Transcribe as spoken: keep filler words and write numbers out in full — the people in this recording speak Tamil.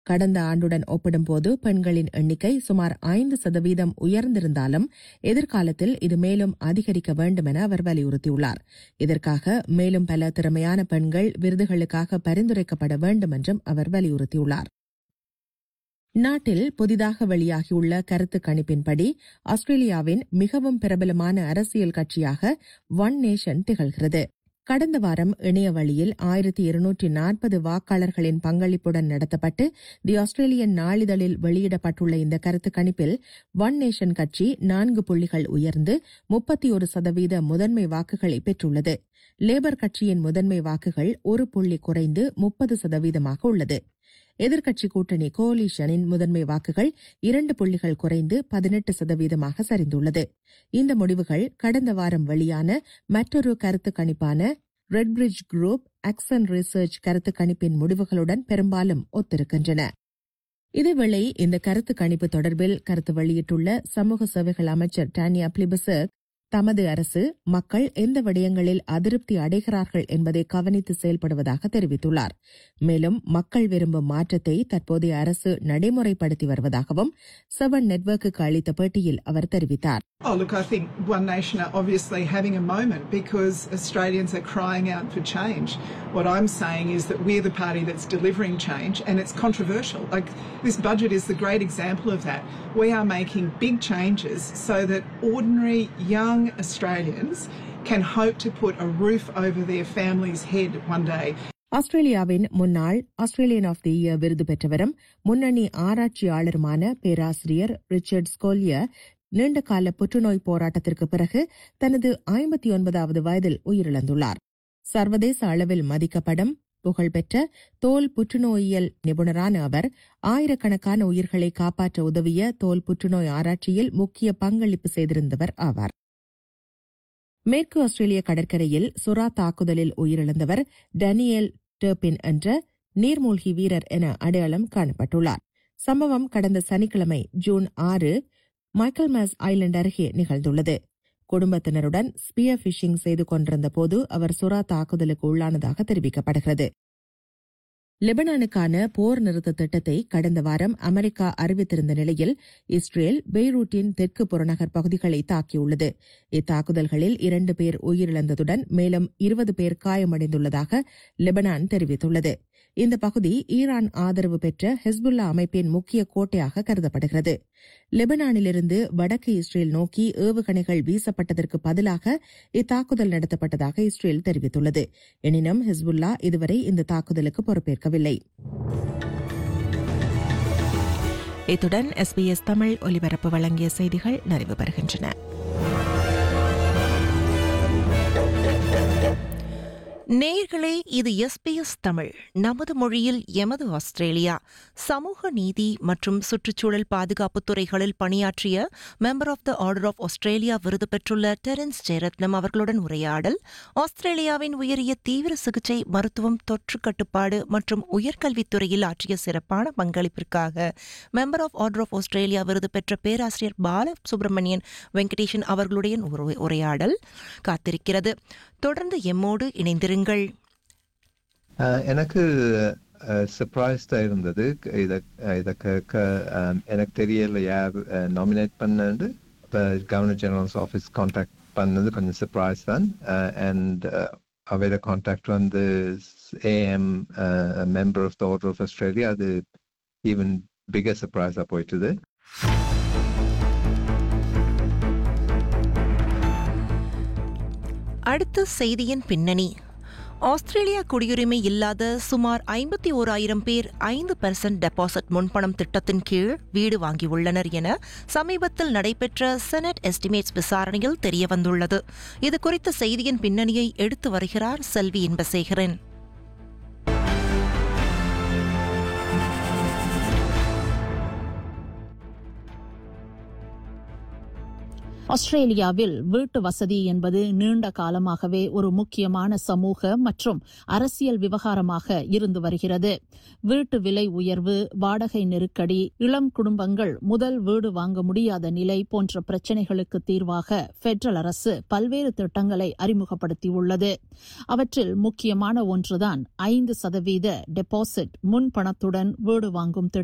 கடந்த ஆண்டுடன் ஒப்பிடும்போது பெண்களின் எண்ணிக்கை சுமார் ஐந்து சதவீதம் உயர்ந்திருந்தாலும் எதிர்காலத்தில் இது மேலும் அதிகரிக்க வேண்டும் என அவர் வலியுறுத்தியுள்ளார். இதற்காக மேலும் பல திறமையான பெண்கள் விருதுகளுக்காக பரிந்துரைக்கப்பட வேண்டும் என்றும் அவர் வலியுறுத்தியுள்ளார். நாட்டில் புதிதாக வெளியாகியுள்ள கருத்து கணிப்பின்படி ஆஸ்திரேலியாவின் மிகவும் பிரபலமான அரசியல் கட்சியாக ஒன் நேஷன் திகழ்கிறது. கடந்த வாரம் இணைய வழியில் ஆயிரத்தி இருநூற்றி நாற்பது வாக்காளர்களின் பங்களிப்புடன் நடத்தப்பட்டு தி ஆஸ்திரேலியன் நாளிதழில் வெளியிடப்பட்டுள்ள இந்த கருத்து கணிப்பில் ஒன் நேஷன் கட்சி நான்கு புள்ளிகள் உயர்ந்து முப்பத்தி ஒரு சதவீத முதன்மை வாக்குகளை பெற்றுள்ளது. லேபர் கட்சியின் முதன்மை வாக்குகள் ஒரு புள்ளி குறைந்து முப்பது சதவீதமாக உள்ளது. எதிர்க்கட்சி கூட்டணி கோலிஷனின் முதன்மை வாக்குகள் இரண்டு புள்ளிகள் குறைந்து பதினெட்டு சதவீதமாக சரிந்துள்ளது. இந்த முடிவுகள் கடந்த வாரம் வெளியான மற்றொரு கருத்து கணிப்பான ரெட்பிரிட்ஜ் குரூப் ஆக்சன் ரிசர்ச் கருத்து கணிப்பின் முடிவுகளுடன் பெரும்பாலும் ஒத்திருக்கின்றன. இதேவேளை இந்த கருத்து கணிப்பு தொடர்பில் கருத்து வெளியிட்டுள்ள சமூக சேவைகள் அமைச்சர் டானியா பிளிபசர்க் தமது அரசு மக்கள் எந்த விடயங்களில் அதிருப்தி அடைகிறார்கள் என்பதை கவனித்து செயல்படுவதாக தெரிவித்துள்ளார். மேலும் மக்கள் விரும்பும் மாற்றத்தை தற்போதைய அரசு நடைமுறைப்படுத்தி வருவதாகவும் செவன் நெட்வொர்க்குக்கு அளித்த பேட்டியில் அவர் தெரிவித்தார். Oh, look, I think One Nation are obviously having a moment because Australians are crying out for change. What I'm saying is that we're the party that's delivering change and it's controversial. Like, this budget is the great example of that. We are making big changes so that ordinary young Australians can hope to put a roof over their family's head one day. ஆஸ்திரேலியாவின் முன்னாள் ஆஸ்திரேலியன் ஆஃப் தி இயர் விருது பெற்றவரும் முன்னணி ஆராய்ச்சியாளருமான பேராசிரியர் ரிச்சர்ட் ஸ்கோலியர் நீண்டகால புற்றுநோய் போராட்டத்திற்கு பிறகு தனது ஐம்பத்தி ஒன்பதாவது வயதில் உயிரிழந்துள்ளார். சர்வதேச அளவில் மதிக்கப்படும் புகழ்பெற்ற தோல் புற்றுநோயியல் நிபுணரான அவர் ஆயிரக்கணக்கான உயிர்களை காப்பாற்ற உதவிய தோல் புற்றுநோய் ஆராய்ச்சியில் முக்கிய பங்களிப்பு செய்திருந்தவர் ஆவார். மேற்கு ஆஸ்திரேலிய கடற்கரையில் சுறா தாக்குதலில் உயிரிழந்தவர் டேனியல் டர்பின் என்ற நீர்மூழ்கி வீரர் என அடையாளம் காணப்பட்டுள்ளார். சம்பவம் கடந்த சனிக்கிழமை ஜூன் ஆறு மைக்கேல்மேஸ் ஐலண்ட் அருகே நிகழ்ந்துள்ளது. குடும்பத்தினருடன் ஸ்பியர் பிஷிங் செய்து கொண்டிருந்த போது அவர் சுறா தாக்குதலுக்கு உள்ளானதாக தெரிவிக்கப்படுகிறது. லெபனானுக்கான போர் நிறுத்த திட்டத்தை கடந்த வாரம் அமெரிக்கா அறிவித்திருந்த நிலையில் இஸ்ரேல் பெய்ரூட்டின் தெற்கு புறநகர் பகுதிகளை தாக்கியுள்ளது. இத்தாக்குதல்களில் இரண்டு பேர் உயிரிழந்ததுடன் மேலும் இருபது பேர் காயமடைந்துள்ளதாக லெபனான் தெரிவித்துள்ளது. இந்த பகுதி ஈரான் ஆதரவு பெற்ற ஹெஸ்புல்லா அமைப்பின் முக்கிய கோட்டையாக கருதப்படுகிறது. லெபனானிலிருந்து வடக்கு இஸ்ரேல் நோக்கி ஏவுகணைகள் வீசப்பட்டதற்கு பதிலாக இத்தாக்குதல் நடத்தப்பட்டதாக இஸ்ரேல் தெரிவித்துள்ளது. எனினும் ஹெஸ்புல்லா இதுவரை இந்த தாக்குதலுக்கு பொறுப்பேற்கவில்லை. இத்துடன் எஸ்பிஎஸ் தமிழ் ஒலிபரப்பு வழங்கிய செய்திகள் நிறைவு பெறுகின்றன. நேயர்களே, இது எஸ்பிஎஸ் தமிழ், நமது மொழியில் எமது ஆஸ்திரேலியா. சமூக நீதி மற்றும் சுற்றுச்சூழல் பாதுகாப்பு துறைகளில் பணியாற்றிய member of the order of Australia விருது பெற்றுள்ள டெரன்ஸ் ஜெயரத்னம் அவர்களுடன் உரையாடல், ஆஸ்திரேலியாவின் உயரிய தீவிர சிகிச்சை மருத்துவம், தொற்று கட்டுப்பாடு மற்றும் உயர்கல்வித்துறையில் ஆற்றிய சிறப்பான பங்களிப்பிற்காக member of order of Australia விருது பெற்ற பேராசிரியர் பால சுப்பிரமணியன் வெங்கடேஷன் அவர்களுடைய உரையாடல் காத்திருக்கிறது. தொடர்ந்து எம்மோடு இணைந்திருங்கள். எனக்கு சர்ப்ரைஸ்டா இருந்தது. எனக்கு தெரியல யார் நாமினேட் பண்ணது. கவர்னர் ஜெனரல்ஸ் ஆஃபீஸ் கான்டாக்ட் பண்ணது கொஞ்சம் சர்ப்ரைஸ் தான். அண்ட் அவையோட கான்டாக்ட் வந்து AM member of the order of Australia, அது ஈவன் பிகர் சர்ப்ரைஸா போயிட்டுது. அடுத்த செய்தியின் பின்னணி. ஆஸ்திரேலியா குடியுரிமை இல்லாத சுமார் ஐம்பத்தி ஓராயிரம் பேர் ஐந்து பெர்சன்ட் டெபாசிட் முன்பணம் திட்டத்தின் கீழ் வீடு வாங்கியுள்ளனர் என சமீபத்தில் நடைபெற்ற செனட் எஸ்டிமேட்ஸ் விசாரணையில் தெரியவந்துள்ளது. இதுகுறித்த செய்தியின் பின்னணியை எடுத்து வருகிறார் செல்வி இன்பசேகரன். ஆஸ்திரேலியாவில் வீட்டு வசதி என்பது நீண்ட காலமாகவே ஒரு முக்கியமான சமூக மற்றும் அரசியல் விவகாரமாக இருந்து வருகிறது. வீட்டு விலை உயர்வு, வாடகை நெருக்கடி, இளம் குடும்பங்கள் முதல் வீடு வாங்க முடியாத நிலை போன்ற பிரச்சினைகளுக்கு தீர்வாக பெடரல் அரசு பல்வேறு திட்டங்களை அறிமுகப்படுத்தியுள்ளது. அவற்றில் முக்கியமான ஒன்றுதான் ஐந்து சதவீத டெபாசிட் முன்பணத்துடன் வீடு வாங்கும் திட்டம்.